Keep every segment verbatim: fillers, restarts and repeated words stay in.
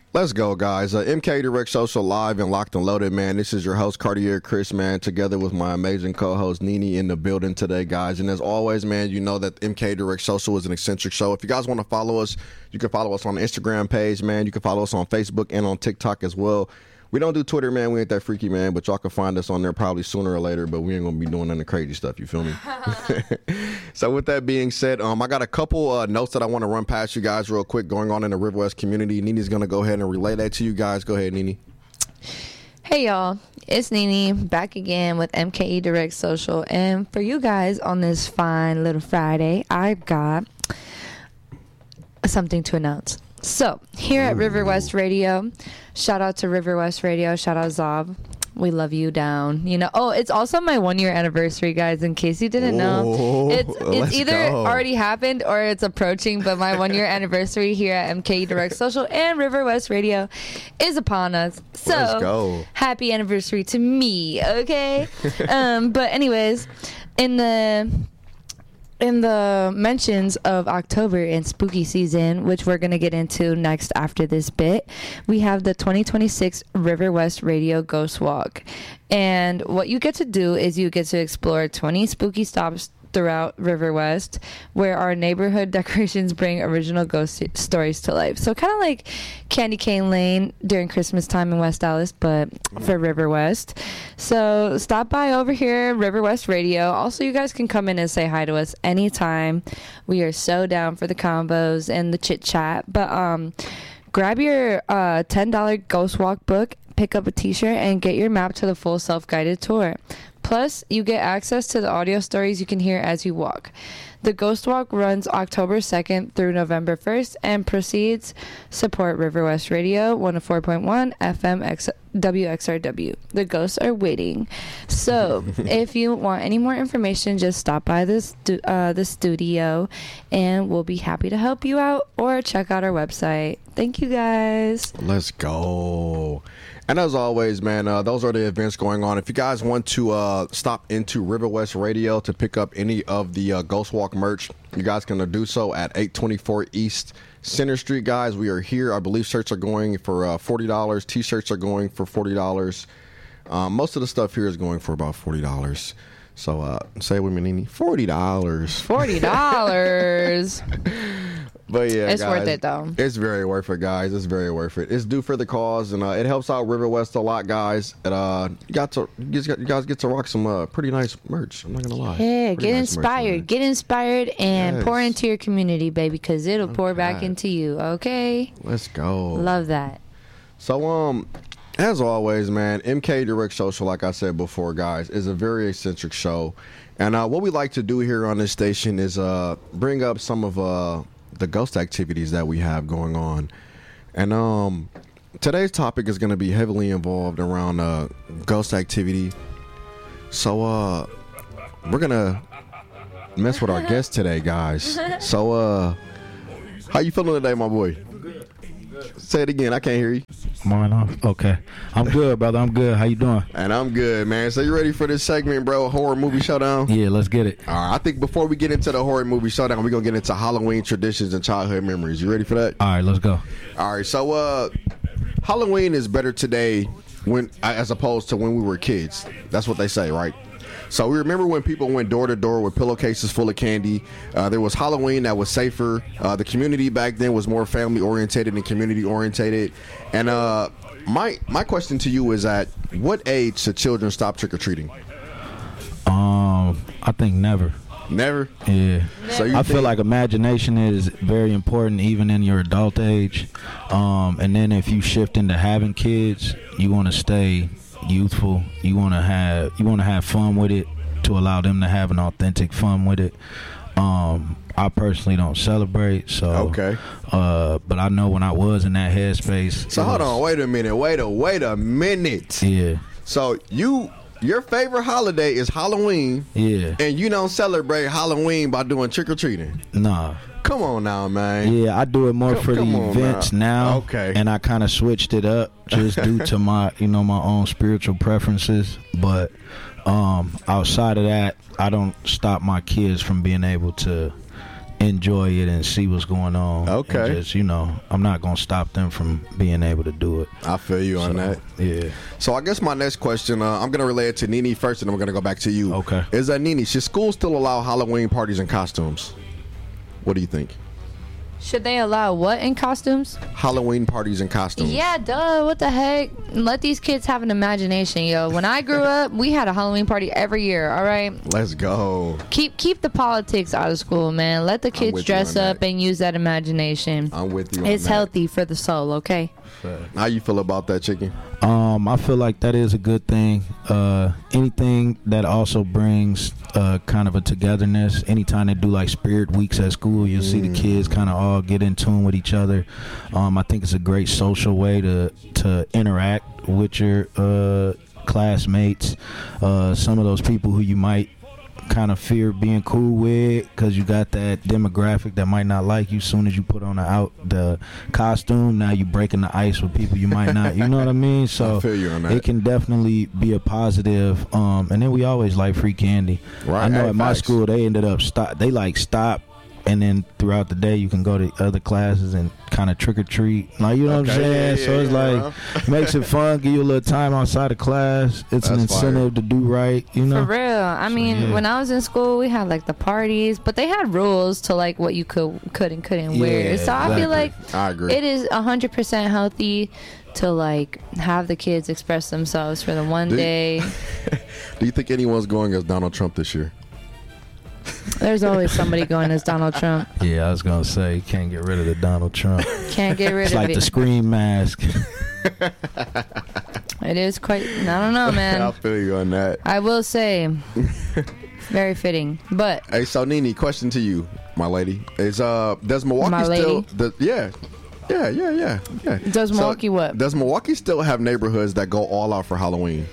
Let's go, guys. Uh, M K Direct Social live and locked and loaded, man. This is your host, Cartier Chris, man, together with my amazing co-host, Nini, in the building today, guys. And as always, man, you know that M K Direct Social is an eccentric show. If you guys want to follow us, you can follow us on the Instagram page, man. You can follow us on Facebook and on TikTok as well. We don't do Twitter, man. We ain't that freaky, man. But y'all can find us on there probably sooner or later. But we ain't going to be doing none of the crazy stuff. You feel me? So with that being said, um, I got a couple uh, notes that I want to run past you guys real quick going on in the River West community. Nini's going to go ahead and relay that to you guys. Go ahead, Nini. Hey, y'all. It's Nini back again with M K E Direct Social. And for you guys on this fine little Friday, I've got something to announce. So, here at River West Radio, shout out to River West Radio, shout out Zob. We love you down. You know, oh, it's also my one year anniversary, guys, in case you didn't know. Whoa, It's it's either go. already happened or it's approaching, but my one year anniversary here at M K E Direct Social and River West Radio is upon us. So, Let's go. happy anniversary to me, okay? um, but anyways, in the in the mentions of October and spooky season, which we're going to get into next after this bit, we have the twenty twenty-six River West Radio Ghost Walk. And what you get to do is you get to explore twenty spooky stops throughout River West, where our neighborhood decorations bring original ghost stories to life. So kind of like Candy Cane Lane during Christmas time in West Dallas, but for River West. So stop by over here, River West Radio. Also, you guys can come in and say hi to us anytime. We are so down for the combos and the chit chat. But um, grab your uh, ten dollar Ghost Walk book, pick up a t-shirt, and get your map to the full self-guided tour. Plus, you get access to the audio stories you can hear as you walk. The Ghost Walk runs October second through November first and proceeds support River West Radio one oh four point one F M X- W X R W. The ghosts are waiting. So, if you want any more information, just stop by this stu- uh, the studio and we'll be happy to help you out, or check out our website. Thank you, guys. Let's go. And as always, man, uh, those are the events going on. If you guys want to uh, stop into River West Radio to pick up any of the uh, Ghost Walk merch, you guys can do so at eight twenty-four East Center Street, guys. We are here. I believe shirts are going for uh, forty dollars. T-shirts are going for forty dollars. Um, most of the stuff here is going for about forty dollars. So uh, say it with me, Nini. forty dollars. forty dollars. But yeah, it's guys, worth it though. It's very worth it, guys. It's very worth it. It's due for the cause, and uh, it helps out River West a lot, guys. And uh, you got to, you guys, got, you guys get to rock some uh, pretty nice merch. I'm not gonna lie. Yeah, Pretty get nice inspired. merch, Get inspired and Yes. pour into your community, baby, because it'll pour back Okay. into you. Okay. Let's go. Love that. So um, as always, man, M K Direct Social, like I said before, guys, is a very eccentric show, and uh, what we like to do here on this station is uh bring up some of uh. the ghost activities that we have going on. And um today's topic is going to be heavily involved around uh ghost activity. So uh we're going to mess with our guest today, guys. So uh how you feeling today, my boy? Say it again. I can't hear you. Mine off. Okay. I'm good, brother. I'm good. How you doing? And I'm good, man. So you ready for this segment, bro? Horror movie showdown? Yeah, let's get it. All right. I think before we get into the horror movie showdown, we're going to get into Halloween traditions and childhood memories. You ready for that? All right, let's go. All right. So uh, Halloween is better today when as opposed to when we were kids. That's what they say, right? So we remember when people went door to door with pillowcases full of candy. Uh, there was Halloween that was safer. Uh, the community back then was more family orientated and community orientated. And uh, my my question to you is at what age should children stop trick or treating? Um, I think never. Never. Yeah. So you I think- feel like imagination is very important even in your adult age. Um, and then if you shift into having kids, you want to stay youthful. You want to have you want to have fun with it to allow them to have an authentic fun with it. Um, I personally don't celebrate, so Okay. Uh, but I know when I was in that headspace. So it hold was- on, wait a minute, wait a wait a minute. Yeah, So you your favorite holiday is Halloween, yeah, and you don't celebrate Halloween by doing trick or treating. nah. Come on now, man. Yeah, I do it more Come- for the come on events now. now. Okay. And I kind of switched it up just due to my, you know, my own spiritual preferences. But um, outside of that, I don't stop my kids from being able to enjoy it and see what's going on. Okay. And just, you know, I'm not going to stop them from being able to do it. I feel you on So, that. Yeah. So I guess my next question, uh, I'm going to relay it to Nene first, and then we're going to go back to you. Okay. Is that Nene, should schools still allow Halloween parties and costumes? What do you think? Should they allow what in costumes? Halloween parties and costumes. Yeah, duh. What the heck? Let these kids have an imagination, yo. When I grew up, we had a Halloween party every year. All right. Let's go. Keep keep the politics out of school, man. Let the kids with you dress on up that. and use that imagination. I'm with you on It's that. healthy for the soul. Okay. How you feel about that, Chicken? Um, I feel like that is a good thing. Uh, anything that also brings uh, kind of a togetherness. Anytime they do like spirit weeks at school, you'll see the kids kind of all get in tune with each other. Um, I think it's a great social way to to interact with your uh, classmates. Uh, some of those people who you might kind of fear being cool with because you got that demographic that might not like you. Soon as you put on the out the costume, now you breaking the ice with people you might not, you know what I mean? So I feel you on that. it can definitely be a positive. Um, and then we always like free candy. Right. I know Hey, at my facts. school they ended up stop. They like stop. And then throughout the day, you can go to other classes and kind of trick or treat. Like, you know what I'm Okay, saying? yeah, so it's yeah, like, makes it fun, give you a little time outside of class. It's an That's incentive to do right, you know? For real. I mean, yeah. when I was in school, we had like the parties, but they had rules to like what you could could and couldn't wear. Yeah, So I feel like exactly. I agree. it is one hundred percent healthy to like have the kids express themselves for the one Do you- day. Do you think anyone's going as Donald Trump this year? There's always somebody going as Donald Trump. Yeah, I was going to say, you can't get rid of the Donald Trump. Can't get rid It's of like it. the Scream mask. It is quite, I don't know, I man. feel you on that. I will say, very fitting. But Hey, so Nene, question to you, my lady. Is uh does Milwaukee My still lady? the, yeah. Yeah, yeah, yeah, yeah. Does So, Milwaukee what? Does Milwaukee still have neighborhoods that go all out for Halloween?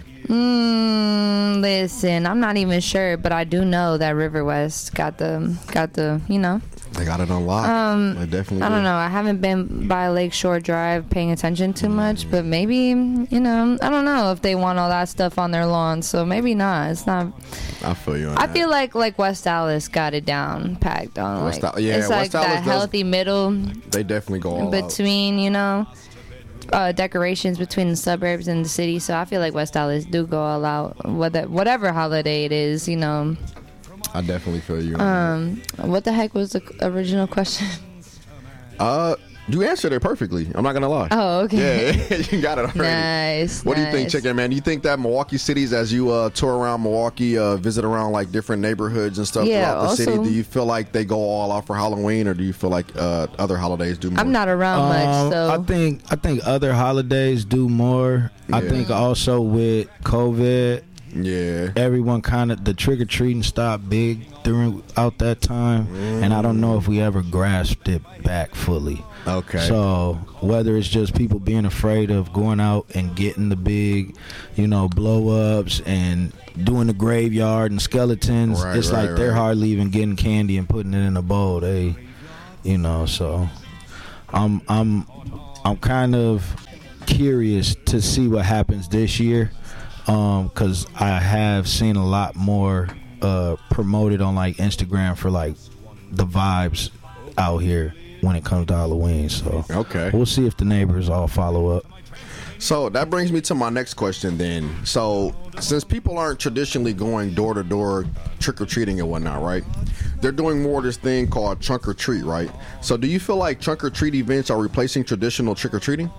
Mm, listen, I'm not even sure, but I do know that River West got the got the you know. They got it unlocked. Um, they definitely I don't do. know. I haven't been by Lakeshore Drive paying attention too much, but maybe you know. I don't know if they want all that stuff on their lawn, so maybe not. It's not. I feel you on I that. feel like like West Dallas got it down packed on. West Like, Al- yeah, it's West like Dallas that does- healthy middle They definitely go all out. between you know. Uh, decorations between the suburbs and the city, so I feel like West Dallas do go all out. Whether whatever holiday it is, you know. I definitely feel you on Um, what the heck was the original question? that. Uh, you answered it perfectly. I'm not gonna lie. Oh, okay. Yeah, you got it already. Nice. What do you think, nice. Chicken Man? Do you think that Milwaukee cities, as you uh, tour around Milwaukee, uh, visit around like different neighborhoods and stuff Yeah, throughout the city, also- do you feel like they go all out for Halloween, or do you feel like uh, other holidays do more? I'm not around Um, much, so I think I think other holidays do more. I Yeah. think also with COVID, Yeah. everyone kind of the trick or treating stopped big throughout that time, and I don't know if we ever grasped it back fully. Okay. So whether it's just people being afraid of going out and getting the big, you know, blow ups and doing the graveyard and skeletons, Right, it's right, like they're right. hardly even getting candy and putting it in a bowl. They, you know, so I'm I'm I'm kind of curious to see what happens this year, um, because I have seen a lot more uh, promoted on like Instagram for like the vibes out here when it comes to Halloween. So Okay. we'll see if the neighbors all follow up. So that brings me to my next question then. So since people aren't traditionally going door to door trick or treating and whatnot, right? They're doing more of this thing called trunk or treat, right? So do you feel like trunk or treat events are replacing traditional trick or treating?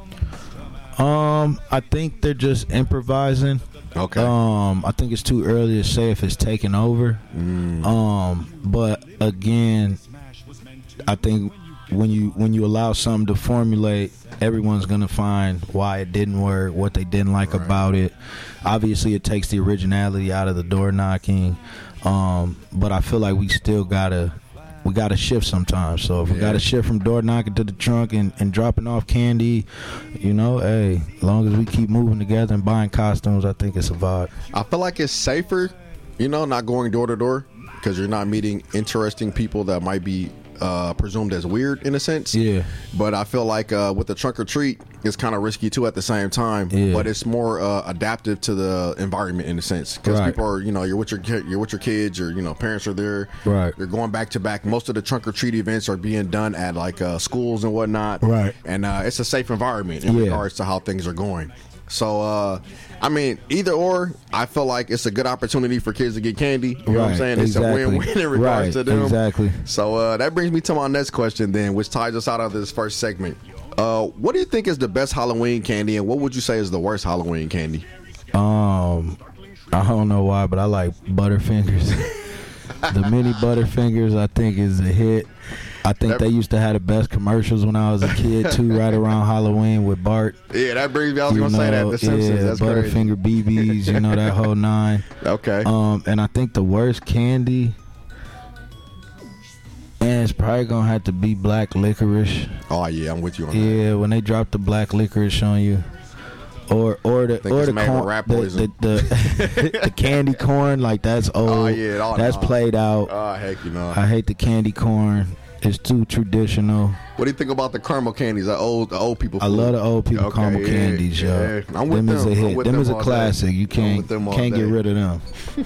Um, I think they're just improvising. Okay. Um, I think it's too early to say if it's taking over. Mm. Um, but again, I think when you when you allow something to formulate, everyone's gonna find why it didn't work, what they didn't like Right. about it. Obviously, it takes the originality out of the door knocking. Um, but I feel like we still gotta we gotta shift sometimes. So if we Yeah. gotta shift from door knocking to the trunk and, and dropping off candy, you know, hey, as long as we keep moving together and buying costumes, I think it's a vibe. I feel like it's safer, you know, not going door to door because you're not meeting interesting people that might be uh, presumed as weird in a sense. Yeah. But I feel like uh, with the trunk or treat, it's kind of risky too at the same time. Yeah. But it's more uh, adaptive to the environment in a sense, because Right. people are, you know, you're with your ki- you're with your kids, or you know, parents are there. Right. You're going back to back. Most of the trunk or treat events are being done at like uh, schools and whatnot. Right. And uh, it's a safe environment in Yeah. regards to how things are going. So, uh, I mean, either or, I feel like it's a good opportunity for kids to get candy. You know what I'm Right, saying? It's exactly. a win-win in regards Right, to them. exactly. So uh, that brings me to my next question then, which ties us out of this first segment. Uh, what do you think is the best Halloween candy, and what would you say is the worst Halloween candy? Um, I don't know why, but I like Butterfingers. The mini Butterfingers, I think, is a hit. I think That- they used to have the best commercials when I was a kid too, right around Halloween with Bart. Yeah, that brings me. I was You gonna say that. know, The Simpsons. yeah, That's crazy. Butterfinger B Bs, you know, that whole nine. Okay. Um, and I think the worst candy, and it's probably gonna have to be black licorice. Oh yeah, I'm with you on that. Yeah, when they drop the black licorice on you, or or the Think or it's the made with corn, rat the, poison. the, the, the candy corn, like that's old. Oh, yeah, oh, that's no. played out. Oh heck, you know. I hate the candy corn. It's too traditional. What do you think about the caramel candies? The old, the old people. I food? love the old people Okay, caramel yeah, candies, yo. yeah. I'm with them is them. a I'm hit. with Them them is a all day. classic. You I'm can't with them all can't get day. rid of them.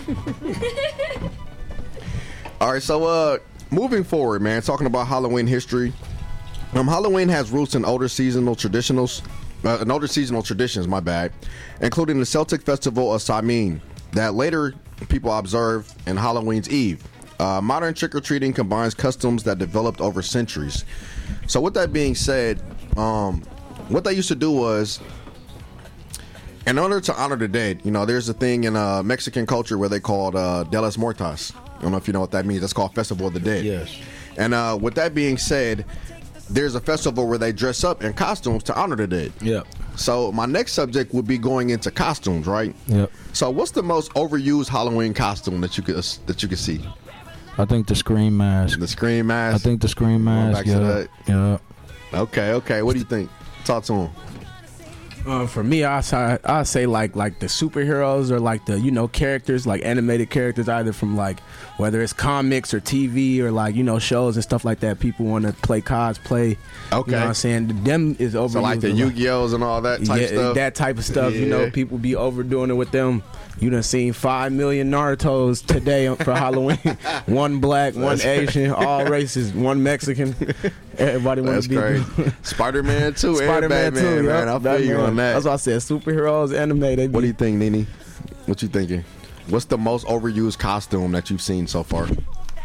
All right, so uh, moving forward, man, talking about Halloween history. Um, Halloween has roots in older seasonal traditionals, uh, in older seasonal traditions. My bad, including the Celtic festival of Samhain that later people observe in Halloween's Eve. Uh, modern trick-or-treating combines customs that developed over centuries. So with that being said, um, what they used to do was, in order to honor the dead, you know, there's a thing in uh, Mexican culture where they called uh, De los Muertos. I don't know if you know what that means. That's called Festival of the Dead. Yes. And uh, with that being said, there's a festival where they dress up in costumes to honor the dead. Yep. So my next subject would be going into costumes, right? Yep. So what's the most overused Halloween costume that you could that you could see? I think the Scream Mask. The Scream Mask. I think the Scream Going Mask. back to Yeah. Yeah. Okay, okay. What do you think? Talk to him. Um, for me, I say I say like like the superheroes or like the you know characters like animated characters, either from like whether it's comics or T V or like you know shows and stuff like that. People want to play cosplay. Okay. You know what I'm saying? Them is overused. So like the a lot. Yu-Gi-Ohs and all that type yeah, stuff. that type of stuff. You Yeah. know, people be overdoing it with them. You done seen five million Naruto's today for Halloween. One black, one Asian, all races, one Mexican. Everybody want That's to be crazy. Spider-Man too. Spider Man Batman, too. man. I Yep, feel you Batman. on that. That's why I said superheroes, anime. They be, What do you think, Nene? What you thinking? What's the most overused costume that you've seen so far?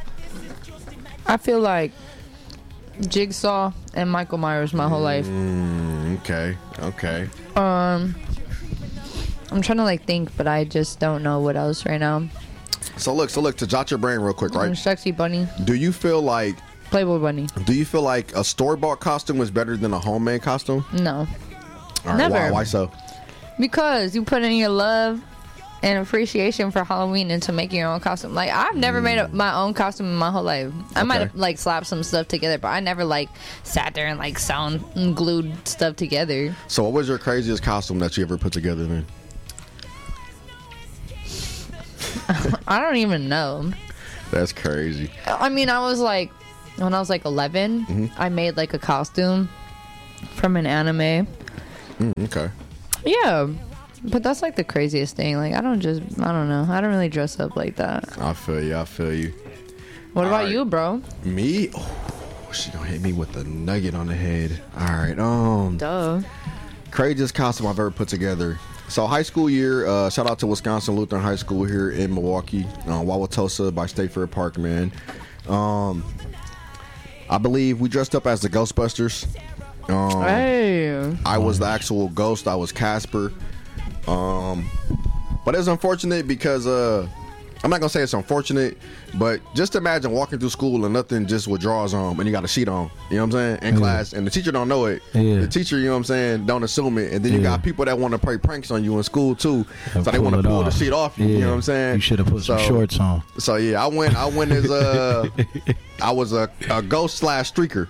I feel like Jigsaw and Michael Myers my whole life. Mm, okay, okay. Um, I'm trying to like think, but I just don't know what else right now. So look, so look to jot your brain real quick, Um, right? Sexy Bunny, Do you feel like Playboy Bunny. do you feel like a store-bought costume is better than a homemade costume? No, All right, Never. Why, why so? because you put in your love and appreciation for Halloween into making your own costume. Like I've never made a, my own costume in my whole life. I might Okay. have like slapped some stuff together, but I never like sat there and like sewn and glued stuff together. So what was your craziest costume that you ever put together then? I don't even know. That's crazy. I mean, I was like, when I was like eleven, Mm-hmm. I made like a costume from an anime. Mm, okay. Yeah, but that's like the craziest thing. Like, I don't just, I don't know. I don't really dress up like that. I feel you. I feel you. What All about right. you, bro? Me? Oh, she gonna hit me with a nugget on the head. All right. Um, Duh. craziest costume I've ever put together. So high school year, uh, shout out to Wisconsin Lutheran High School here in Milwaukee, uh, Wauwatosa by State Fair Park, man. Um, I believe we dressed up as the Ghostbusters. Um, Hey. I was the actual ghost. I was Casper. Um, but it's unfortunate because uh, I'm not gonna say it's unfortunate, but just imagine walking through school and nothing just with drawers on, and you got a sheet on. You know what I'm saying? In Yeah. class, and the teacher don't know it. Yeah. The teacher, you know what I'm saying, don't assume it, and then you Yeah. got people that want to play pranks on you in school too, And so they want to it pull the off. sheet off you. You Yeah. know what I'm saying? You should have put some So- shorts on. So yeah, I went. I went as a. I was a, a ghost slash streaker.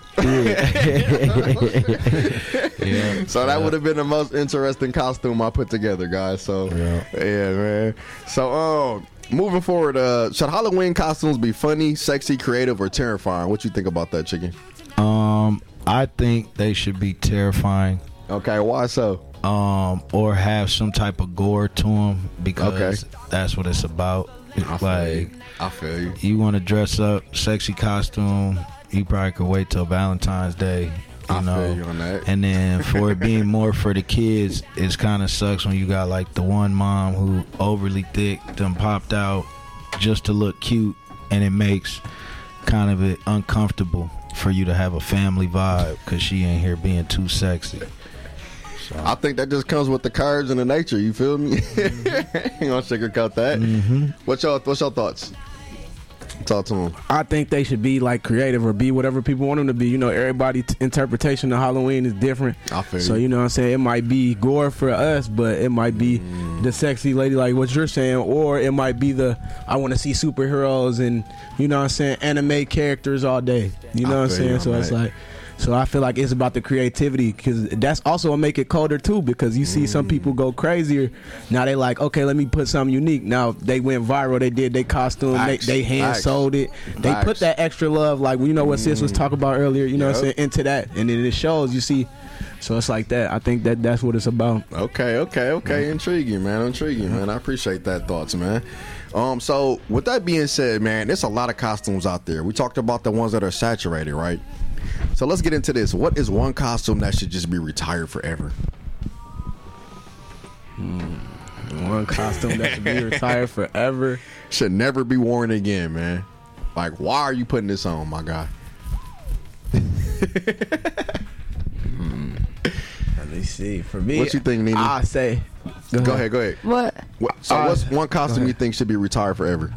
Yeah. So that would have been the most interesting costume I put together, guys. So Yeah. yeah, man. So um, moving forward, uh, should Halloween costumes be funny, sexy, creative, or terrifying? What you think about that, Chicken? Um, I think they should be terrifying. Okay, why so? Um, or have some type of gore to them because Okay. that's what it's about. I feel Like you. I feel you. you want to dress up, sexy costume, you probably could wait till Valentine's Day. You I know, feel you on that. and then for it being more for the kids, it's kind of sucks when you got like the one mom who overly thick, done popped out just to look cute, and it makes kind of it uncomfortable for you to have a family vibe because she ain't here being too sexy. I think that just comes with the cards and the nature. You feel me? Mm-hmm. You gonna sugarcoat that? Mm-hmm. What's your What's your thoughts? Talk to him. I think they should be like creative or be whatever people want them to be. You know, everybody's t- interpretation of Halloween is different. I feel So you. you know what I'm saying? It might be gore for us, but it might be Mm. the sexy lady like what you're saying, or it might be the I want to see superheroes and you know what I'm saying, anime characters all day. You know I what I'm feel you saying? on So it's that. like so I feel like it's about the creativity because that's also what make it colder too because you see some people go crazier. Now they like, okay, let me put something unique. Now they went viral. They did their costume. They, Facts. they hand Facts. sold it. They Facts. put that extra love, like you know what sis was talking about earlier. You know what I'm Yep. saying, into that, and then it shows. You see, so it's like that. I think that that's what it's about. Okay, okay, okay. Intriguing, man. Intriguing, man. I appreciate that thoughts, man. Um, so with that being said, man, there's a lot of costumes out there. We talked about the ones that are saturated, right? So let's get into this. What is one costume that should just be retired forever? One costume that should be retired forever. Should never be worn again, man. Like, why are you putting this on, my guy? Let me see. For me, What you think, Nene? I say, go, Go ahead, go ahead. What? What, so Uh, what's one costume go you ahead. think should be retired forever?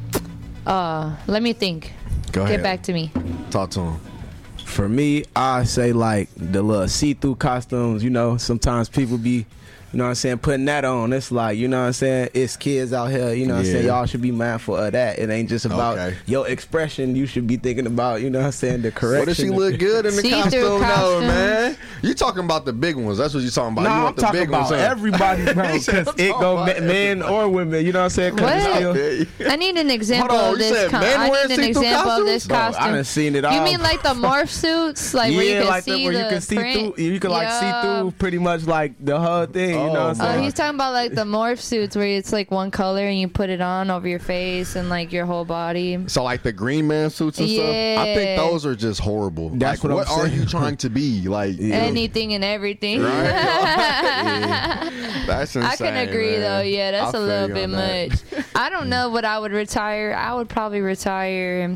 Uh, let me think. Go ahead. Get back to me. Talk to him. For me, I say like the little see-through costumes. You know, sometimes people be, you know what I'm saying, putting that on. It's like, you know what I'm saying, it's kids out here. You know what I'm saying, Yeah. y'all should be mindful of that. It ain't just about Okay. your expression. You should be thinking about, you know what I'm saying, the correction. What does she look good in the See-through costume, though, costume. man? You talking about the big ones? That's what you talking about. No, you I'm want the talking big about ones, huh? everybody, bro. He said, Because I'm it talking go about ma- men or women. You know what I'm saying? 'Cause What? it's still- Yeah. I need an example Hold on, of you this. said Com- men I wearing need an see-through example of this costumes? Bro, I costume. done seen it all. You mean like the morph suits, like where you yeah, can like see the, where the you can see print? through. You can like see Yeah. through pretty much like the whole thing. You know what I'm Oh, saying? Oh, he's talking about like the morph suits where it's like one color and you put it on over your face and like your whole body. So like the Green Man suits and stuff. I think Yeah. those are just horrible. That's like, what I'm what are saying. you trying to be? Like Anything and everything. Right? Yeah. That's insane. I can agree man. though. Yeah, that's I a feel little you bit on that. much. I don't know what I would retire. I would probably retire.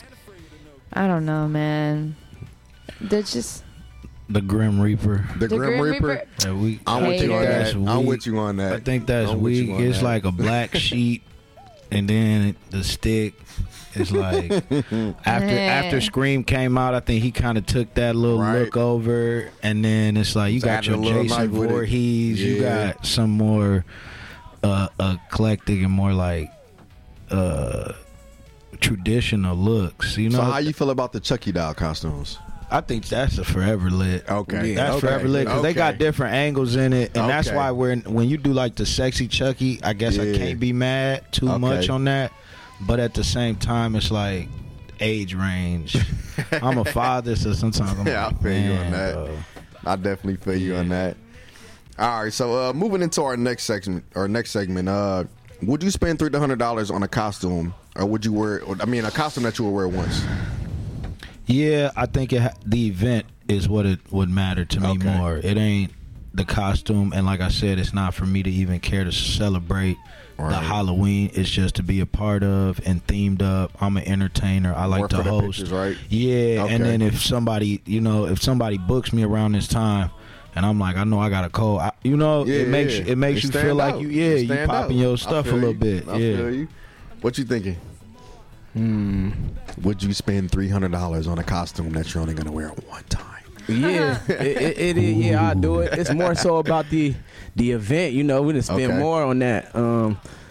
I don't know, man. That's just The Grim Reaper. The, the Grim, Reaper. Yeah, we, I'm I with you think on that. that's I'm weak. with you on that. I think that's I'm with weak. you on It's that. like a black sheet, and then the stick. It's like after Man. after Scream came out, I think he kind of took that little Right. look over, and then it's like you Just got added your a little Jason knife with it. Voorhees, you Yeah. got some more uh, eclectic and more like uh, traditional looks. You know, So how you feel about the Chucky doll costumes? I think that's a forever lit. Okay. Yeah, That's okay. forever lit because they Okay. got different angles in it, and that's Okay. why when when you do like the sexy Chucky, I guess I Yeah. can't be mad too Okay. much on that. But at the same time, it's like age range. I'm a father, so sometimes I'm Yeah, I like, feel you on man, that. bro. I definitely feel you on that. All right, so uh, moving into our next section, our next segment. Uh, would you spend three hundred dollars on a costume, or would you wear? I mean, a costume that you would wear once. Yeah, I think it ha- the event is what it would matter to me Okay. more. It ain't the costume, and like I said, it's not for me to even care to celebrate the Right. Halloween. It's just to be a part of and themed up. I'm an entertainer. I like More to for the host. pictures, right? Yeah, Okay. and then if somebody, you know, if somebody books me around this time. And I'm like, I know I got a cold. I, you know, Yeah, it makes yeah. it makes You you stand feel like out. you, yeah, you stand popping out. your I stuff a feel little you. bit. I yeah. feel you. What you thinking? Hmm. Would you spend three hundred dollars on a costume that you're only gonna wear one time? Yeah, it, it, it is. Yeah, I do it. It's more so about the the event. You know, we done spend Okay. more on that. Um,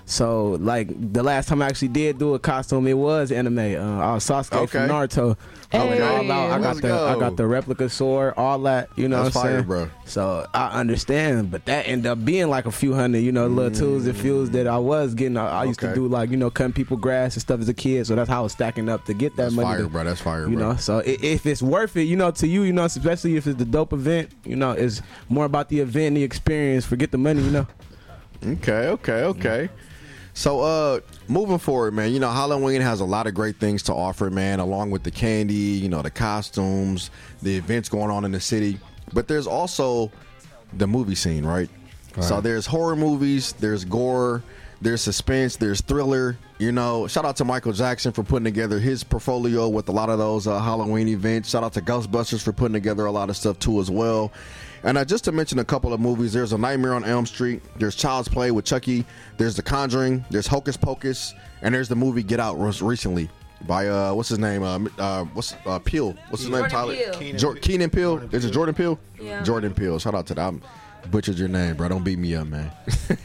So like the last time I actually did do a costume, it was anime. Uh, I was Sasuke Okay. from Naruto. I went Hey. all out. I got Let's the go. I got the replica sword, all that. You know That's what I'm fire, saying, bro. So I understand, but that ended up being like a few hundred. You know, little tools and fuels that I was getting. I, I used Okay. to do like you know cutting people grass and stuff as a kid. So that's how I was stacking up to get that That's money. fire, to- bro. That's fire, You bro. know, so i- if it's worth it, you know, to you, you know, especially if it's the dope event, you know, it's more about the event and the experience. Forget the money, you know. Okay, okay, okay. So, uh, moving forward, man, you know, Halloween has a lot of great things to offer, man, along with the candy, you know, the costumes, the events going on in the city. But there's also the movie scene, right? So there's horror movies, there's gore, there's suspense, there's thriller. You know, shout out to Michael Jackson for putting together his portfolio with a lot of those uh, Halloween events. Shout out to Ghostbusters for putting together a lot of stuff too as well. And uh, just to mention a couple of movies, there's A Nightmare on Elm Street, there's Child's Play with Chucky, there's The Conjuring, there's Hocus Pocus, and there's the movie Get Out was recently by uh what's his name uh, uh what's uh Peele what's his name Jordan Tyler Peele. Keenan, Jor- Keenan Peele is it Jordan Peele Yeah. Jordan Peele, shout out to that. I butchered your name, bro, don't beat me up, man.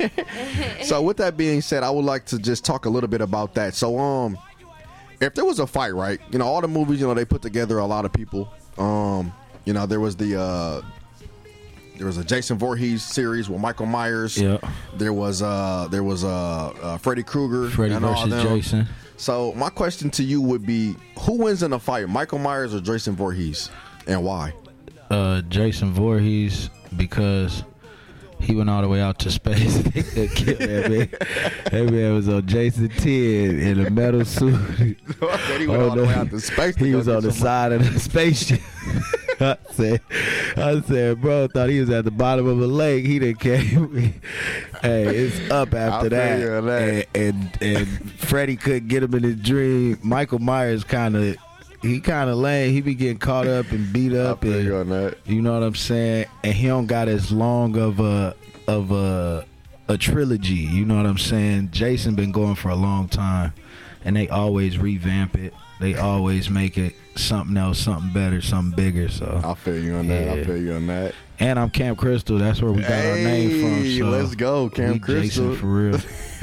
So with that being said, I would like to just talk a little bit about that. So um if there was a fight, right, you know, all the movies, you know, they put together a lot of people. Um you know, there was the uh there was a Jason Voorhees series with Michael Myers. Yeah. There was uh there was uh, uh Freddy Krueger Freddy and all versus them. Jason. So my question to you would be, who wins in a fight, Michael Myers or Jason Voorhees, and why? Uh, Jason Voorhees, because he went all the way out to space. They could kill that man. That man was on Jason ten in a metal suit. He went all the way out to space to He go was get on the somebody. side of the spaceship. I said, I said, bro, thought he was at the bottom of a lake. He didn't came. Hey, it's up after I that. feel you on that. And, and and Freddie couldn't get him in his dream. Michael Myers kind of, he kind of lame. He be getting caught up and beat I up. feel and, you on that. you know what I'm saying? And he don't got as long of a of a a trilogy. You know what I'm saying? Jason been going for a long time, and they always revamp it. They always make it something else, something better, something bigger. So, I feel you on that. I Yeah. feel you on that. and I'm Camp Crystal. That's where we got our name from. Hey, So let's go, Camp we Crystal. Jason for real.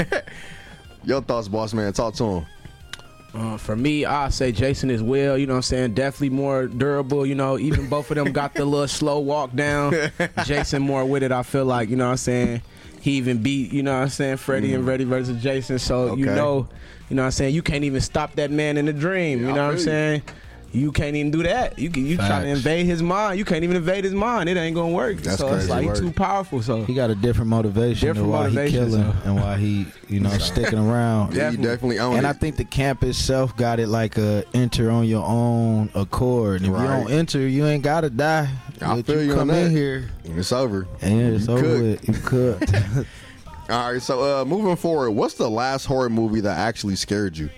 Your thoughts, boss man? Talk to him. Uh, for me, I say Jason as well. You know what I'm saying? Definitely more durable. You know, even both of them got the little slow walk down. Jason more with it, I feel like. You know what I'm saying? He even beat, you know what I'm saying, Freddy and Freddy versus Jason. So, you Okay. know, you know what I'm saying? You can't even stop that man in a dream. Yeah, You I know what I'm feel you. saying? You can't even do that. You can, you try to Facts. invade his mind. You can't even invade his mind. It ain't gonna work. That's so crazy it's like work. he too powerful. So He got a different motivation Different to why motivation, he killing so. and why he, you know, sticking around. Yeah, you definitely own And it. I think the camp itself got it like a enter on your own accord. And if Right. you don't enter, you ain't gotta die. I But feel you on come that. in here It's over. and it's You over could. with. You could. All right, so uh, moving forward, what's the last horror movie that actually scared you?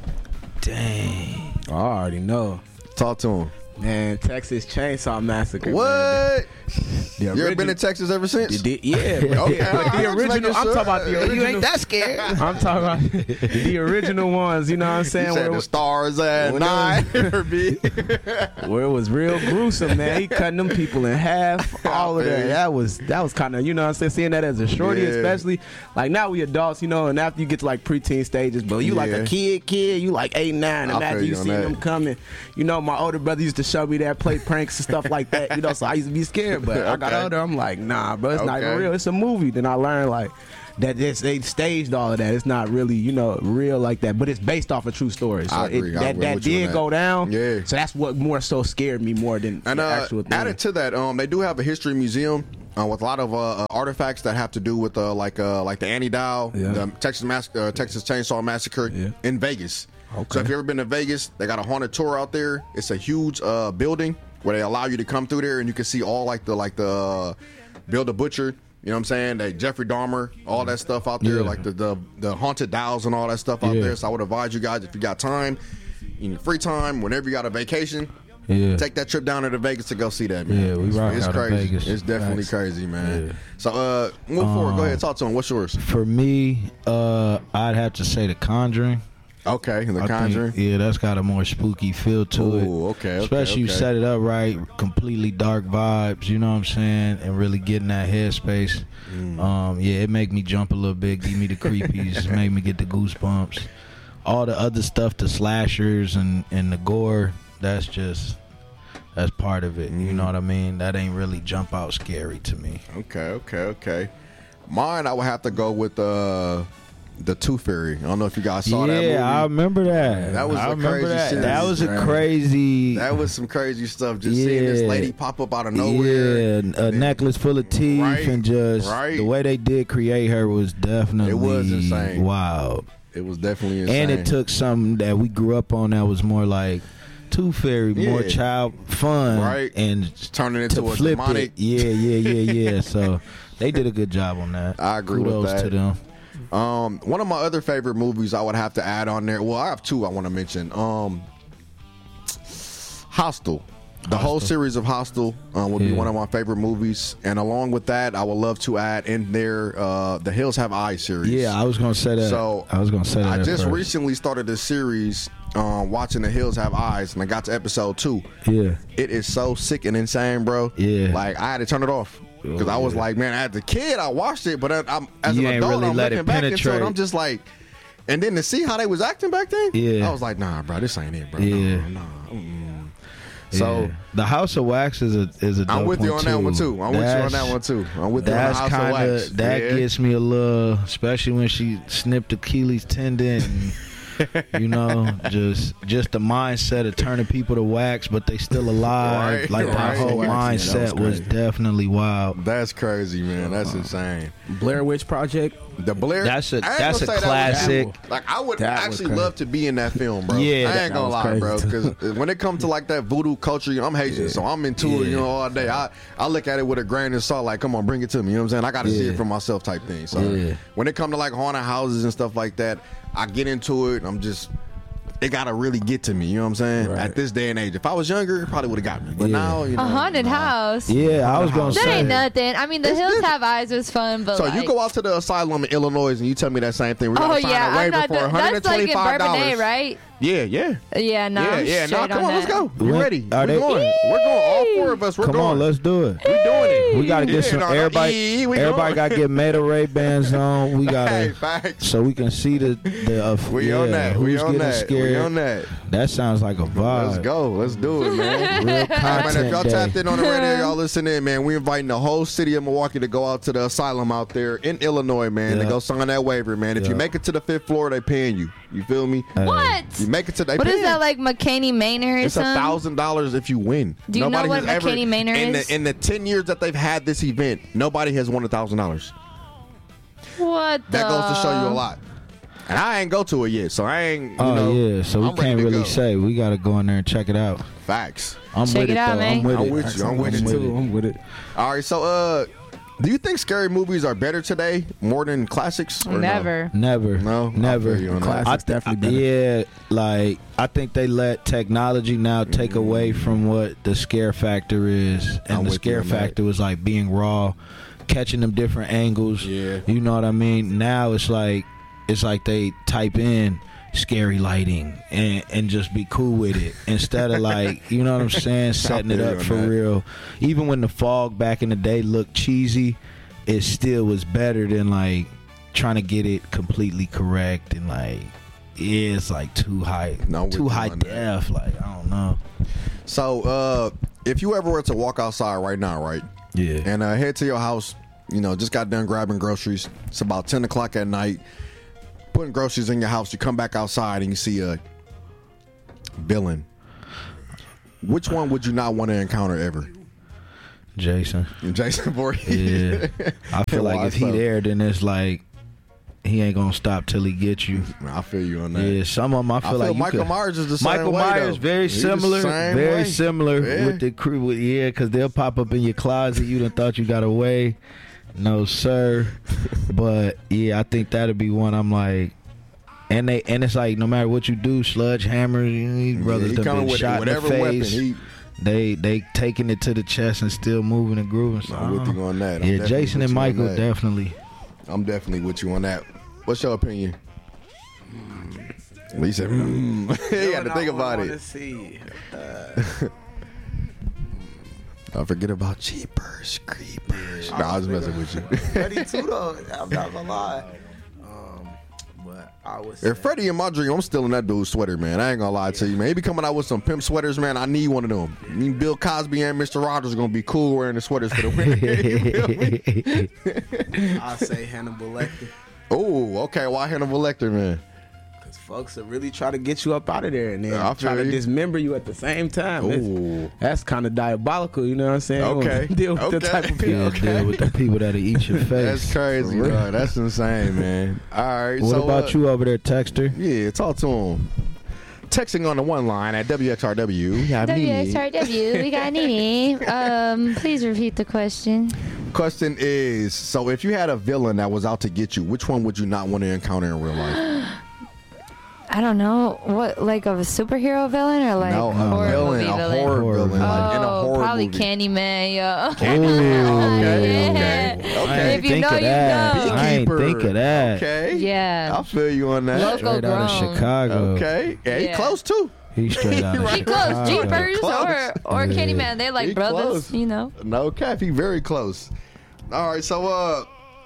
Dang. I already know. Talk to him. Man, Texas Chainsaw Massacre. man. What? The You ever been original- in Texas ever since? The- the- yeah, but, Okay, the, but alright, the just original. making I'm sure. talking about the original. You ain't that scared. I'm talking about the original ones. You know what I'm You saying? said Where, the it- stars at When night. where it was real gruesome, man. He cutting them people in half. All of feel that. you. That was that was kind of, you know what I'm saying, seeing that as a shorty, Yeah. especially. Like now we adults, you know, and after you get to like preteen stages, but you like Yeah. a kid, kid, you like eight, nine. I feel Imagine you you on seeing that. them coming. You know, my older brother used to show me that, play pranks and stuff like that. You know, so I used to be scared. But I got Okay. older, I'm like, nah, bro, it's not even Okay. real. It's a movie. Then I learned like that it's, they staged all of that. It's not really, you know, real like that. But it's based off a true story. So I agree. It, I that agree that with you on did that. go down. Yeah. So that's what more so scared me more than And the uh, actual thing. added to that, um, they do have a history museum uh, with a lot of uh, uh, artifacts that have to do with uh, like uh, like the Annie Dow, Yeah. the Texas Mas- uh, Texas Chainsaw Massacre Yeah. in Vegas. Okay. So if you've ever been to Vegas, they got a haunted tour out there. It's a huge uh, building where they allow you to come through there and you can see all like the like the uh, Bill the Butcher. You know what I'm saying? Like Jeffrey Dahmer, all that stuff out there, Yeah. like the, the the haunted dolls and all that stuff out Yeah. there. So I would advise you guys, if you got time, in your free time, whenever you got a vacation, Yeah. take that trip down to Vegas to go see that, man. Yeah, we It's- rock It's out of crazy. Vegas. It's definitely Facts. crazy, man. Yeah. So, uh, move forward. Go Um, ahead, talk to him. What's yours? For me, uh, I'd have to say The Conjuring. Okay, The I Conjuring. think, yeah, that's got a more spooky feel to it. Ooh, okay, okay, Especially you okay. set it up right, completely dark vibes, you know what I'm saying? And really get in that headspace. Mm. Um, yeah, it make me jump a little bit, give me the creepies, make me get the goosebumps. All the other stuff, the slashers and, and the gore, that's just, that's part of it. Mm. You know what I mean? That ain't really jump out scary to me. Okay, okay, okay. Mine, I would have to go with uh, the Tooth Fairy. I don't know if you guys saw yeah, that movie. I remember that. That was I a remember crazy that. series, That was a man. crazy. That was some crazy stuff. Just seeing this Yeah. lady pop up out of nowhere. Yeah, a Then- necklace full of teeth Right, and just right. the way they did create her was definitely It was insane. wild. It was definitely insane. And it took something that we grew up on that was more like Tooth Fairy, more Yeah. child fun, Right. and turning to into a flip demonic. it. Yeah, yeah, yeah, yeah. So they did a good job on that. I agree with Kudos that. to them. Um, one of my other favorite movies I would have to add on there. Well, I have two I want to mention. Um, Hostel. The whole series of Hostel uh, would be Yeah. one of my favorite movies, and along with that, I would love to add in there uh, the Hills Have Eyes series. Yeah, I was gonna say that. So I was gonna say that. I at just first. recently started this series, um, watching The Hills Have Eyes, and I got to episode two. Yeah, It is so sick and insane, bro. Yeah. like I had to turn it off because Oh, I was yeah. like, man, as a kid, I watched it, but I, I'm as You an ain't adult, really I'm let looking it back into it. penetrate. I'm just like, and then to see how they was acting back then, Yeah. I was like, nah, bro, this ain't it, bro. Yeah. no, no. Mm-mm. So Yeah. the House of Wax is a is a. I'm dope with you one on that one too. too. I'm with you on That's- that one too. I'm with you on the That's House kind of Wax. of that Yeah. gets me a little, especially when she snipped Achilles tendon. And, you know, just just the mindset of turning people to wax, but they still alive. Right, like right. that whole Wax, yeah, mindset that was was, crazy. definitely wild. That's crazy, man. That's insane. Blair Witch Project. The Blair. That's a- I ain't that's gonna a say that was classic. cool. Like I would That was actually crazy. love to be in that film, bro. Yeah, I that- ain't gonna that lie, was bro. crazy, Because when it comes to like that voodoo culture, you know, I'm Haitian, so I'm into it, you Yeah. know, all day. I I look at it with a grain of salt, like, come on, bring it to me. You know what I'm saying? I got to see Yeah. it for myself, type thing. So Yeah. when it come to like haunted houses and stuff like that, I get into it. I'm just. It gotta really get to me, you know what I'm saying? Right. At this day and age, if I was younger, it probably would have got me. But Yeah. now, you know, A haunted nah. house. Yeah, I was gonna That say. ain't nothing. I mean, The It's Hills different. Have Eyes was fun, but So like, you go out to the asylum in Illinois and you tell me that same thing. We're oh gonna sign yeah, a I'm waiver not. for doing- one hundred That's like in twenty-five dollars. Bourbonnais, right? Yeah, yeah. Yeah, no. yeah, I'm yeah. No, straight come on on, let's that. go. You When- ready? are We're they- going. We're going. All four of us. We're Come going. on, let's do it. We doing it. We gotta get Yeah, some. no, no, everybody, yeah, we everybody going. got to get Meta Ray Bans on. We Hey, gotta, facts. so we can see the the. Uh, We yeah, on that. We who's on getting that. scared. We on that. That sounds like a vibe. Let's go. Let's do it, man. Real Hey, man, if content y'all day. tapped in on the radio, y'all listen in, man. We inviting the whole city of Milwaukee to go out to the asylum out there in Illinois, man, to Yeah. go sign that waiver, man. If you Yeah. make it to the fifth floor, they paying you. You feel me? Hey. What? You make it to they What is paying. that like, McKinney Manor or It's a something? thousand dollars if you win. Do you know Nobody what has ever- McKinney Manor in is? The, in the ten years that they've had this event, nobody has won a thousand dollars. What? That the? goes to show you a lot. And I ain't go to it yet, so I ain't. You Oh know, yeah, so we I'm ready can't to really go. say. We got to go in there and check it out. Facts. I'm Check with it it, out, though. man. I'm with I'm it. with you. I'm with it you too. I'm with it. All right, so uh, do you think scary movies are better today, more than classics? Or no? Never. Never, No? I never. feel you on that. Classics thi- definitely better. Yeah, like I think they let technology now take away from what the scare factor is, and I'm the with you scare on that. factor was like being raw, catching them different angles. Yeah. You know what I mean? Now it's like it's like they type in scary lighting and and just be cool with it instead of like, you know what I'm saying, setting it feel you up on for that. real. Even when the fog back in the day looked cheesy, it still was better than like trying to get it completely correct and like it's like too high, No, I'm with too you high on that. def. Like I don't know. So, uh, if you ever were to walk outside right now, right, Yeah. and uh, head to your house, you know, just got done grabbing groceries. It's about ten o'clock at night. Putting groceries in your house, you come back outside and you see a villain. Which one would you not want to encounter ever? Jason. Jason Voorhees. Yeah. I feel like Why if he so? there, then it's like he ain't gonna stop till he gets you. I feel you on that. Yeah, some of them I feel, I feel like you Michael could- Myers is the same Michael way, Myers though. very He's the similar, same very way. similar Yeah. with the crew. With, yeah, because they'll pop up in your closet. You done thought you got away. No sir, but yeah, I think that'd be one. I'm like, and they and it's like no matter what you do, sludge hammer, these Yeah, brothers he done coming been with shot whatever in the weapon. face. He, They they taking it to the chest and still moving and grooving. So I'm with you on that. I'm yeah, definitely Jason with and you on Michael that. definitely. I'm definitely with you on that. What's your opinion? He said, mm. You got to think about I it. See. Uh, Don't forget about Jeepers Creepers. Nah, I was messing with you. Freddie too, though. I'm not gonna lie. Um, but I was. If Freddie in my dream, I'm still in that dude's sweater, man. I ain't gonna lie to you, man. He be coming out with some pimp sweaters, man. I need one of them. I mean, Bill Cosby and Mister Rogers are gonna be cool wearing the sweaters for the winter. I say Hannibal Lecter. Oh, okay. Why Hannibal Lecter, man? Because folks will really try to get you up out of there and then I try feel to you. dismember you at the same time. It's- Ooh. That's kind of diabolical, you know what I'm saying? Okay. Deal with the Okay. type of people. Yeah, deal with the people that'll eat your face. That's crazy, For real. bro. That's insane, man. All right. What so, about uh, you over there, Texter? Yeah, talk to him. Texting on the one line at W X R W. We have W Nene. X R W, we got Nene. Um, please repeat the question. Question is, so if you had a villain that was out to get you, which one would you not want to encounter in real life? I don't know what, like of a superhero villain or like no, a a horror villain, movie a villain. horror Horror villain, villain. like in a Oh, horror probably movie. Candyman, yo. Okay, Yeah. okay, okay. I ain't If you think know, of you that. know. I ain't Beekeeper. think of that. Okay. Yeah. I'll feel you on that. Loco Straight out of grown. Chicago. Okay. Yeah, he Yeah. close too. He's straight out of Right. He close, Chicago. Jeepers Close. or or Yeah. Candyman. They like He brothers, close. you know. No cap, he very close. All right, so uh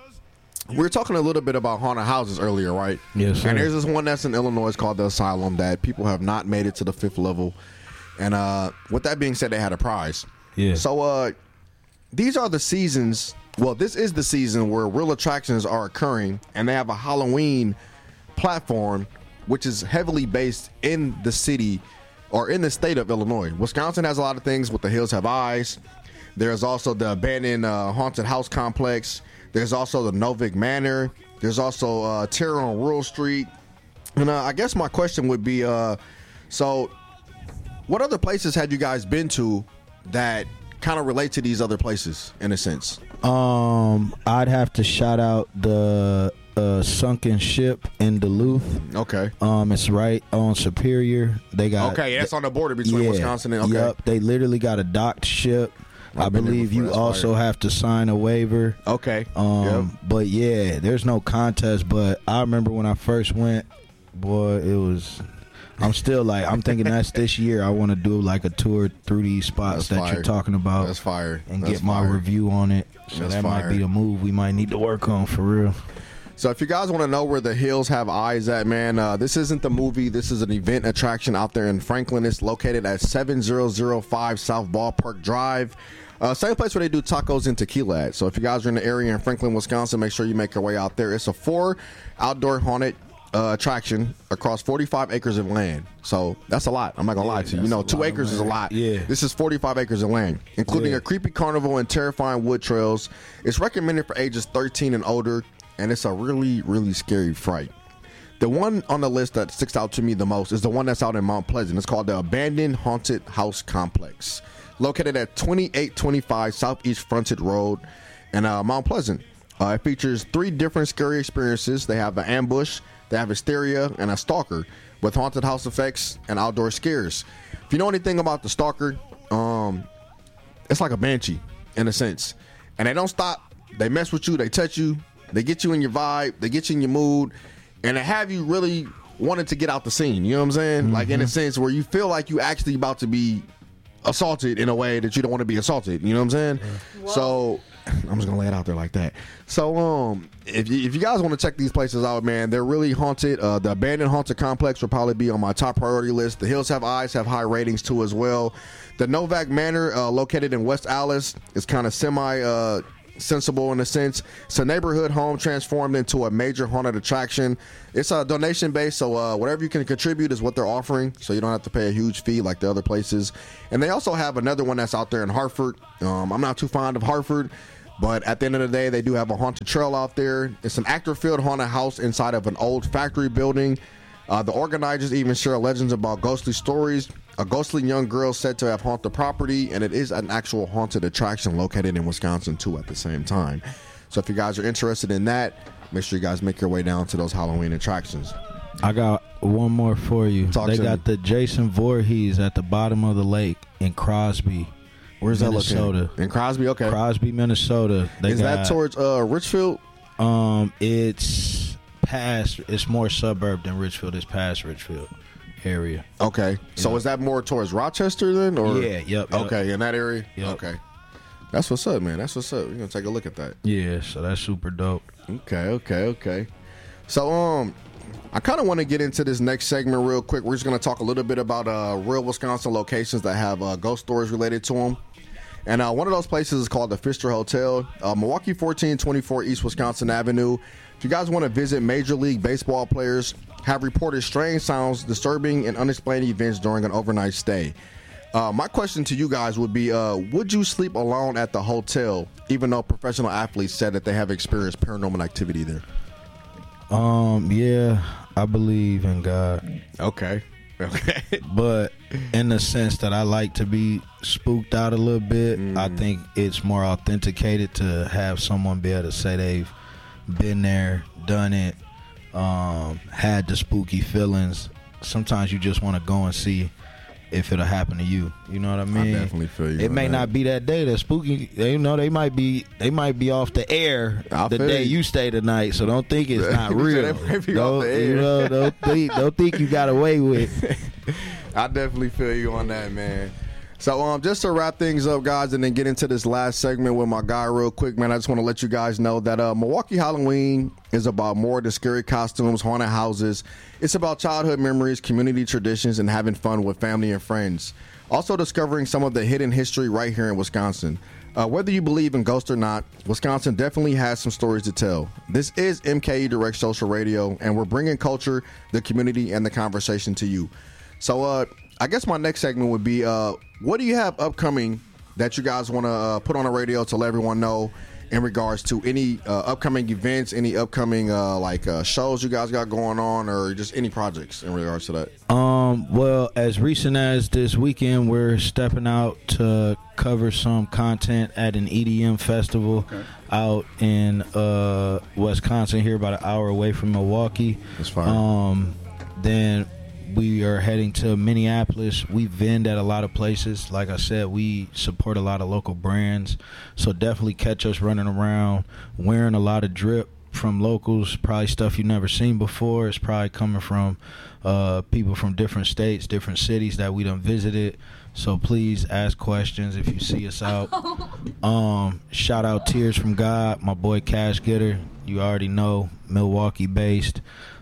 we were talking a little bit about haunted houses earlier, right? Yes, sir. And there's this one that's in Illinois called the Asylum that people have not made it to the fifth level. And uh with that being said, they had a prize. Yeah. So uh these are the seasons, well, this is the season where real attractions are occurring, and they have a Halloween platform which is heavily based in the city or in the state of Illinois. Wisconsin has a lot of things with the Hills Have Eyes. There's also the abandoned uh, haunted house complex. There's also the Novick Manor. There's also uh, Terror on Rural Street. And uh, I guess my question would be, uh, so what other places had you guys been to that kind of relate to these other places in a sense? Um, I'd have to shout out the uh, sunken ship in Duluth. Okay. Um, it's right on Superior. They got Okay, that's on the border between yeah, Wisconsin and okay. Yep, they literally got a docked ship. I've I been there believe before, you that's also fire. have to sign a waiver. Okay. Um, Yep. but yeah, there's no contest. But I remember when I first went, boy, it was. I'm still like I'm thinking that's this year. I want to do like a tour through these spots That's that fire. you're talking about. That's fire. And That's get my fire. review on it. So That's that fire. might be a move we might need to work on for real. So if you guys want to know where the Hills Have Eyes at, man, uh, this isn't the movie. This is an event attraction out there in Franklin. It's located at seven thousand five South Ballpark Drive. Uh, same place where they do tacos and tequila at. So if you guys are in the area in Franklin, Wisconsin, make sure you make your way out there. It's a four outdoor haunted uh, attraction across forty-five acres of land. So that's a lot. I'm not going to lie to you. You that's know, a two lot of acres is a land. lot. Yeah. This is forty-five acres of land, including Yeah. a creepy carnival and terrifying wood trails. It's recommended for ages thirteen and older, and it's a really, really scary fright. The one on the list that sticks out to me the most is the one that's out in Mount Pleasant. It's called the Abandoned Haunted House Complex, located at twenty-eight twenty-five Southeast Frontage Road in uh, Mount Pleasant. Uh, it features three different scary experiences. They have an ambush, they have hysteria, and a stalker with haunted house effects and outdoor scares. If you know anything about the stalker, um, it's like a banshee in a sense, and they don't stop. They mess with you, they touch you, they get you in your vibe, they get you in your mood, and they have you really wanting to get out the scene. You know what I'm saying? Mm-hmm. Like in a sense where you feel like you actually about to be assaulted in a way that you don't want to be assaulted. You know what I'm saying? Yeah. So I'm just gonna lay it out there like that. So um, if you, if you guys want to check these places out, man, they're really haunted. Uh, the Abandoned Haunted Complex will probably be on my top priority list. The Hills Have Eyes have high ratings too as well. The Novick Manor, uh, located in West Allis, is kind of semi uh, sensible in a sense. It's a neighborhood home transformed into a major haunted attraction. It's a donation based, so uh, whatever you can contribute is what they're offering, so you don't have to pay a huge fee like the other places. And they also have another one that's out there in Hartford. Um, I'm not too fond of Hartford, but at the end of the day, they do have a haunted trail out there. It's an actor-filled haunted house inside of an old factory building. Uh, the organizers even share legends about ghostly stories. A ghostly young girl said to have haunted the property, and it is an actual haunted attraction located in Wisconsin too at the same time. So if you guys are interested in that, make sure you guys make your way down to those Halloween attractions. I got one more for you. Talk they to got me. the Jason Voorhees at the bottom of the lake in Crosby. Where's Minnesota. that located? In Crosby, okay. Crosby, Minnesota. They is got, that towards uh, Richfield? Um, it's past. It's more suburb than Richfield. It's past Richfield area. Okay. So Yeah. is that more towards Rochester then? Or Yeah, yep, yep. Okay, in that area? Yep. Okay. That's what's up, man. That's what's up. We're gonna take a look at that. Yeah, so that's super dope. Okay, okay, okay. So um I kind of want to get into this next segment real quick. We're just going to talk a little bit about uh, real Wisconsin locations that have uh, ghost stories related to them. And uh, one of those places is called the Pfister Hotel, uh, Milwaukee fourteen twenty-four East Wisconsin Avenue. If you guys want to visit, Major League Baseball players have reported strange sounds, disturbing, and unexplained events during an overnight stay. Uh, my question to you guys would be, uh, would you sleep alone at the hotel, even though professional athletes said that they have experienced paranormal activity there? Um, yeah, I believe in God. Okay. Okay. But in the sense that I like to be spooked out a little bit, mm. I think it's more authenticated to have someone be able to say they've been there, done it, um, had the spooky feelings. Sometimes you just want to go and see if it'll happen to you. You know what I mean? I definitely feel you. It may that. not be that day. That spooky, you know, they might be they might be off the air I the day you. you stay tonight. So don't think it's not real. They might be don't, off the air. You know, don't think don't think you got away with. I definitely feel you on that, man. So um, just to wrap things up, guys, and then get into this last segment with my guy real quick, man, I just want to let you guys know that uh, Milwaukee Halloween is about more than scary costumes, haunted houses. It's about childhood memories, community traditions, and having fun with family and friends. Also discovering some of the hidden history right here in Wisconsin. Uh, whether you believe in ghosts or not, Wisconsin definitely has some stories to tell. This is M K E Direct Social Radio, and we're bringing culture, the community, and the conversation to you. So uh, I guess my next segment would be, uh, what do you have upcoming that you guys want to uh, put on the radio to let everyone know in regards to any uh, upcoming events, any upcoming uh, like uh, shows you guys got going on, or just any projects in regards to that? Um, well, as recent as this weekend, we're stepping out to cover some content at an E D M festival okay. out in uh, Wisconsin, here about an hour away from Milwaukee. That's fine. Um, then we are heading to Minneapolis. We vend at a lot of places. Like I said, we support a lot of local brands. So definitely catch us running around, wearing a lot of drip from locals, probably stuff you've never seen before. It's probably coming from uh, people from different states, different cities that we done visited. So please ask questions if you see us out. Um, shout out Tears from God, my boy Cash Getter. You already know, Milwaukee-based.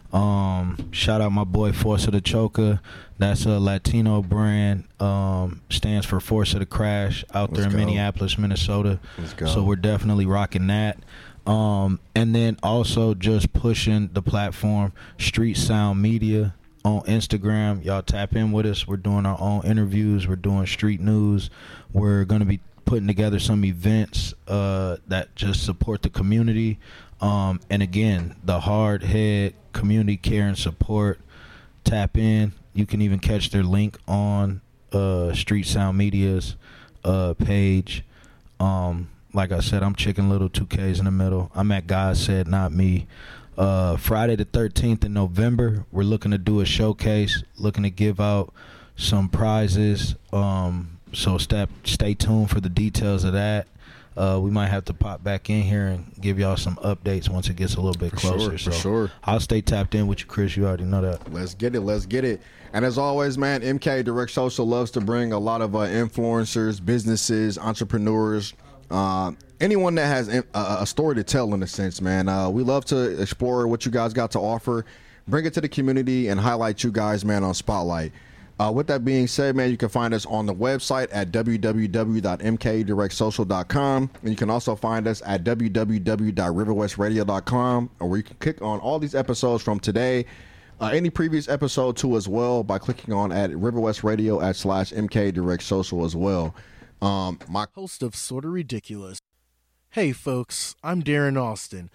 Um, shout out my boy Force of the Choker. That's a Latino brand. Um, stands for Force of the Crash out there Let's in go. Minneapolis, Minnesota. Let's go. So we're definitely rocking that. Um, and then also just pushing the platform Street Sound Media on Instagram. Y'all tap in with us. We're doing our own interviews. We're doing street news. We're going to be putting together some events uh, that just support the community. Um, and again, the hard head community care and support. Tap in. You can even catch their link on uh, Street Sound Media's uh, page. Um, like I said, I'm Chicken Little, two K's in the middle. I'm at God Said Not Me. Uh, Friday the thirteenth in November, we're looking to do a showcase, looking to give out some prizes. Um, so stay, stay tuned for the details of that. Uh, we might have to pop back in here and give y'all some updates once it gets a little bit For closer. sure, so for sure. I'll stay tapped in with you, Chris. You already know that. Let's get it. Let's get it. And as always, man, M K Direct Social loves to bring a lot of uh, influencers, businesses, entrepreneurs, uh, anyone that has a, a story to tell in a sense, man. Uh, we love to explore what you guys got to offer, bring it to the community, and highlight you guys, man, on Spotlight. Uh, with that being said, man, you can find us on the website at w w w dot m k direct social dot com. And you can also find us at w w w dot river west radio dot com, or you can click on all these episodes from today, uh, any previous episode too as well, by clicking on at Riverwest Radio at slash M K Direct Social as well. Um, my host of Sorta Ridiculous. Hey folks, I'm Darren Austin,